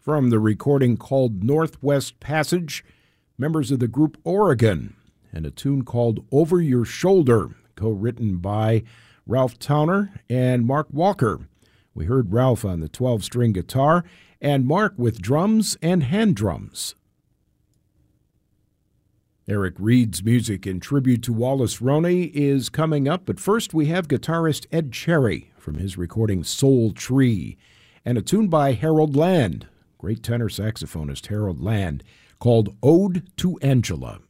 from the recording called Northwest Passage, members of the group Oregon, and a tune called Over Your Shoulder, co-written by Ralph Towner and Mark Walker. We heard Ralph on the 12-string guitar and Mark with drums and hand drums. Eric Reed's music in tribute to Wallace Roney is coming up, but first we have guitarist Ed Cherry from his recording Soul Tree, and a tune by Harold Land, great tenor saxophonist Harold Land, called Ode to Angela.